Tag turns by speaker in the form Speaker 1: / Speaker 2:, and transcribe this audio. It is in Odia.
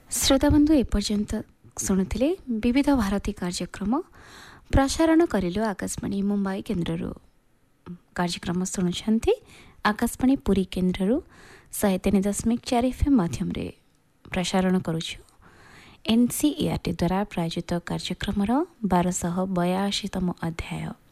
Speaker 1: ଶ୍ରୋତାବନ୍ଧୁ ଏପର୍ଯ୍ୟନ୍ତ ଶୁଣୁଥିଲେ ବିବିଧ ଭାରତୀ କାର୍ଯ୍ୟକ୍ରମ ପ୍ରସାରଣ କରିଲୁ ଆକାଶବାଣୀ ମୁମ୍ବାଇ କେନ୍ଦ୍ରରୁ। କାର୍ଯ୍ୟକ୍ରମ ଶୁଣୁଛନ୍ତି ଆକାଶବାଣୀ ପୁରୀ କେନ୍ଦ୍ରରୁ 103.4 FM ମାଧ୍ୟମରେ ପ୍ରସାରଣ କରୁଛୁ। NCERT ଦ୍ୱାରା ପ୍ରାୟୋଜିତ କାର୍ଯ୍ୟକ୍ରମର 1282ତମ ଅଧ୍ୟାୟ।